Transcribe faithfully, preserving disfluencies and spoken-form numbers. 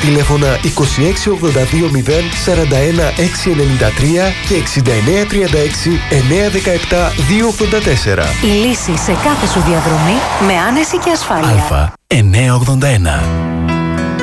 Τηλέφωνα είκοσι έξι ογδόντα δύο μηδέν σαράντα ένα έξι ενενήντα τρία και εξήντα εννέα τριάντα έξι εννέα δεκαεπτά δύο ογδόντα τέσσερα. Η λύση σε κάθε σου διαδρομή με άνεση και ασφάλεια. Α εννιακόσια ογδόντα ένα.